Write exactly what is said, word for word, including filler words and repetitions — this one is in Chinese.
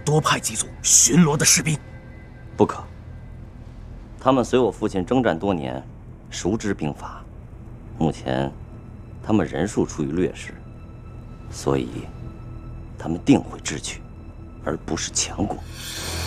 多派几组巡逻的士兵。 不可。他们随我父亲征战多年，熟知兵法。目前，他们人数处于劣势，所以他们定会智取，而不是强攻。